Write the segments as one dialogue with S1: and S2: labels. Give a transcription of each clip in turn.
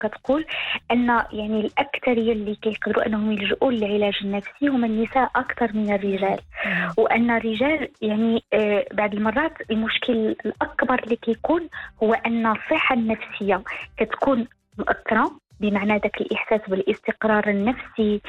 S1: كتقول أن يعني الأكثرية اللي كيقدروا أنهم يلجؤوا للعلاج النفسي هما النساء أكثر من الرجال، وأن الرجال يعني بعض المرات المشكل الأكبر اللي كيكون هو أن الصحة النفسية كتكون مؤثرة، بمعنى ذاك الإحساس بالاستقرار النفسي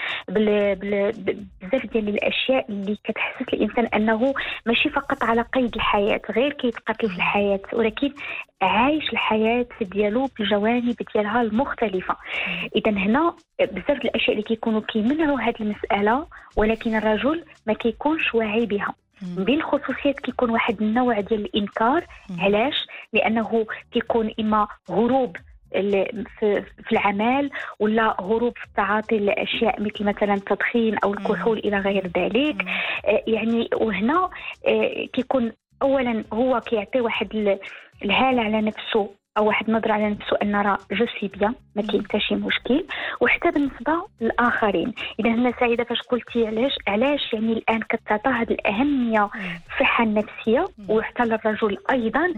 S1: بزاف ديال الأشياء اللي كتحسس الإنسان أنه ماشي فقط على قيد الحياة، غير كيتقاتل في الحياة، ولكن عايش الحياة ديالو بالجوانب ديالها المختلفة. إذا هنا بزاف الأشياء اللي كيكونوا كيمنعوا هذه المسألة، ولكن الرجل ما كيكونش واعي بها. بالخصوصيات كيكون واحد النوع ديال الإنكار. علاش؟ لأنه كيكون إما هروب في العمل، ولا هروب في التعاطي لأشياء مثل مثلا التدخين أو الكحول إلى غير ذلك. يعني وهنا كيكون أولا هو كيعطي واحد الهالة على نفسه أو واحد نظرة على نفسه أن راه جو سي بيان، ما كاين حتى شي مشكل، وحتى بالنسبة للآخرين. إذا هنا سعيدة فاش قلتي علاش يعني الآن كتعطى هذه الأهمية الصحة النفسية وحتى للرجل أيضا،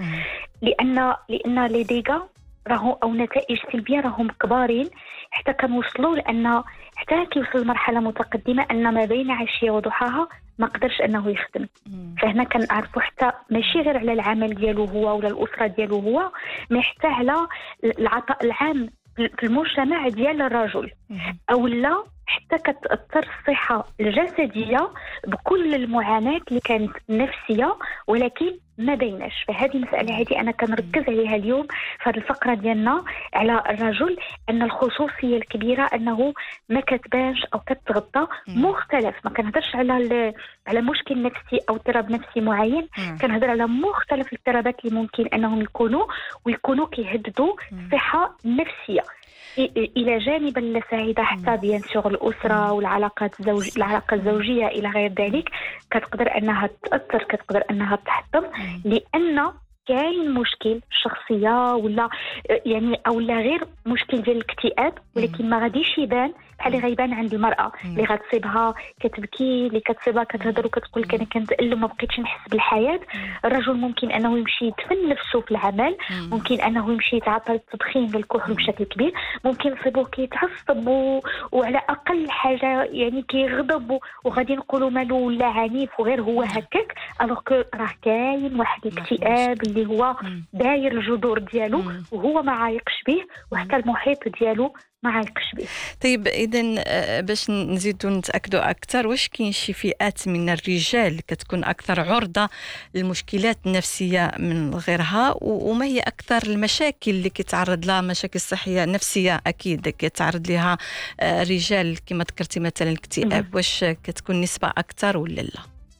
S1: لأن لي ديغا راهو أو نتائج سلبية راهم كبارين، حتى كنوصلوا لأن حتى كيوصل لمرحلة متقدمة أن ما بين عشية وضحاها ما قدرش أنه يخدم. فهنا كنعرفوا حتى ماشي غير على العمل ديالو هو ولا الأسرة ديالو هو، ما حتى على العطاء العام في المجتمع ديال الرجل، أو لا حتى كتأثر الصحة الجسدية بكل المعاناة اللي كانت نفسية ولكن ما بيناش. فهذه المسألة هذه أنا كنركز عليها اليوم في هذه الفقرة ديالنا على الرجل، أن الخصوصية الكبيرة أنه ما كتبانش أو كتغطى مختلف. ما كنهضرش على مشكل نفسي أو اضطراب نفسي معين، كنهضر على مختلف الاضطرابات اللي ممكن أنهم يكونوا كيهددوا الصحة النفسية، إلى جانب السعيدة حتى بيان سور الأسرة والعلاقة الزوجية إلى غير ذلك. كتقدر أنها تأثر، كتقدر أنها تحطم، لأن كاين مشكل شخصية ولا يعني أو لا غير مشكل ديال الاكتئاب، ولكن ما غاديش يبان بحال اللي غيبان عند المرأة اللي غتصيبها كتبكي، اللي كتصيبها كتهضر وكتقول لك أنا كنتألم ما بقيتش نحس بالحياة. الرجل ممكن أنه يمشي يدفن نفسه في العمل، ممكن أنه يمشي يتعاطى التدخين للكحول بشكل كبير، ممكن يصيبه كيتعصب وعلى أقل حاجة يعني كيغضب وغادي نقولوا ماله ولا عنيف وغير هو هكاك، ألوغ كو راه كاين واحد الاكتئاب اللي هو داير الجذور ديالو وهو ما عايقش به، وحتى المحيط ديالو ما عايقش به.
S2: طيب إذن باش نزيدوا نتأكدوا أكثر، واش كاين شي فئات من الرجال كتكون أكثر عرضة للمشكلات النفسية من غيرها، وما هي أكثر المشاكل اللي كيتعرض لها، مشاكل صحية نفسية أكيد كيتعرض لها رجال كما ذكرتي مثلا الاكتئاب، واش كتكون نسبة أكثر ولا لا؟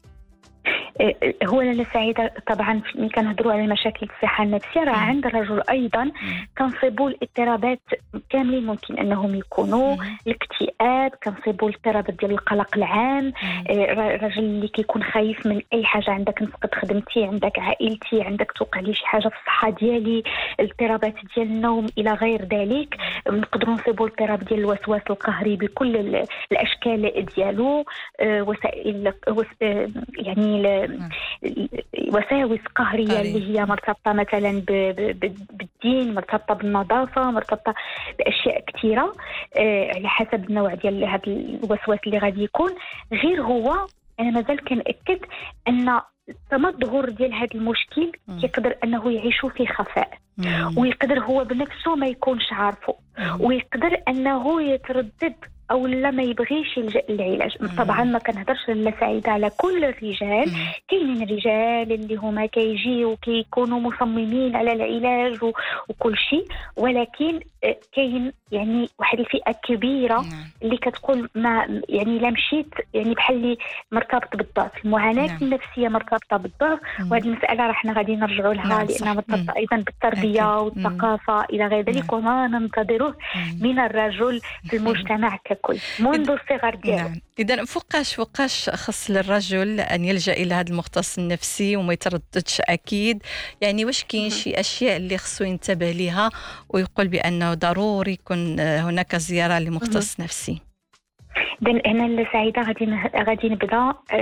S1: هو لاله سعيده طبعا ملي كنهضروا على مشاكل الصحه النفسيه راه عند الرجل ايضا كنصيبوا الاضطرابات كاملين، ممكن انهم يكونوا الاكتئاب، كنصيبوا الاضطرابات ديال القلق العام، الرجل اللي كيكون خايف من اي حاجه، عندك نفقد خدمتي، عندك عائلتي، عندك توقع لي شي حاجه في الصحه ديالي، الاضطرابات ديال النوم الى غير ذلك. نقدروا نصيبوا الاضطراب ديال الوسواس القهري بكل الاشكال ديالو، وسائل يعني وساوس قهرية اللي هي مرتبطة مثلا بالدين، مرتبطة بالنظافة، مرتبطة بأشياء كثيرة على حسب النوع ديال هذا الوسواس اللي غادي يكون. غير هو أنا مازال كنأكد أن التمظهر ديال هذا المشكل يقدر أنه يعيشوا في خفاء، ويقدر هو بنفسه ما يكونش عارفه، ويقدر أنه يتردد أو لا ما يبغيش يلجأ للعلاج. طبعا ما كنهضرش لا سعيدة على كل الرجال، كاينين رجال اللي هما كيجيو وكيكونوا مصممين على العلاج وكل شيء، ولكن كاين يعني واحد الفئة كبيرة اللي كتقول ما يعني لا مشيت يعني بحال اللي مرتبط بالضعف، المعاناة النفسية مرتبطة بالضعف، وهذه المسألة راح غادي نرجعوا لها لأنها مرتبطة أيضا بالتربية والثقافة إلى غير ذلك، وما ننتظره من الرجل في المجتمع ككل منذ الصغر ديالو.
S2: إذن فوقاش خص للرجل أن يلجأ إلى هذا المختص النفسي وما يترددش أكيد؟ يعني واش كاين شي أشياء اللي خصو ينتبه لها ويقول بأنه ضروري يكون هناك زيارة لمختص نفسي؟
S1: هنا السعيدة غادي نبدأ